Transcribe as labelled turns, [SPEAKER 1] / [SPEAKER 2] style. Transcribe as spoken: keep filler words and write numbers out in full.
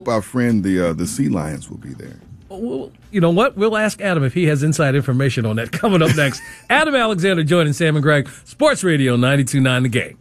[SPEAKER 1] Our friend, the uh, the Sea Lions, will be there.
[SPEAKER 2] Well, you know what? We'll ask Adam if he has inside information on that coming up next. Adam Alexander joining Sam and Greg, Sports Radio ninety-two point nine The Game.